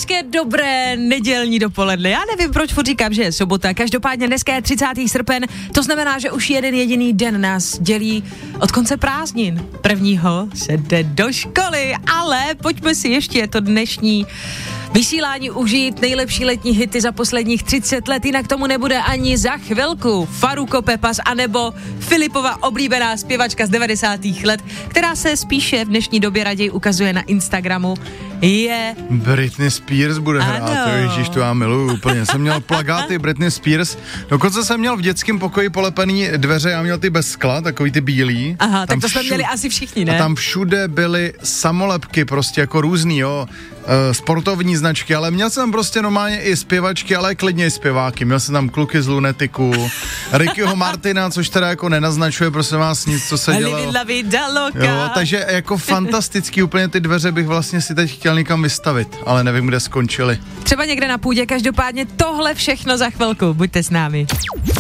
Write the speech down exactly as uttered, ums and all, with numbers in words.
Hezké, dobré nedělní dopoledne. Já nevím, proč furt říkám, že je sobota. Každopádně dneska je třicátý srpen, to znamená, že už jeden jediný den nás dělí od konce prázdnin. Prvního se jde do školy, ale pojďme si ještě to dnešní vysílání užít, nejlepší letní hity za posledních třicet let, jinak tomu nebude ani za chvilku. Faruko Pepas anebo Filipova oblíbená zpěvačka z devadesátých let, která se spíše v dnešní době raději ukazuje na Instagramu, je... Britney Spears bude hrát, ježiš, to já miluju úplně. Jsem měl plakáty Britney Spears, dokonce jsem měl v dětském pokoji polepený dveře, já měl ty bez skla, takový ty bílý. Aha, tak to jsme měli asi všichni, ne? A tam všude byly samolepky, prostě jako různý, jo, e, sportovní značky, ale měl jsem prostě normálně i zpěvačky, ale klidně i zpěváky. Měl jsem tam kluky z Lunetiku, Rickyho Martina, což teda jako nenaznačuje, prosím vás, nic, co se dělalo. Jo, takže jako fantastický, úplně ty dveře bych vlastně si teď chtěl někam vystavit, ale nevím, kde skončili. Třeba někde na půdě, každopádně tohle všechno za chvilku, buďte s námi.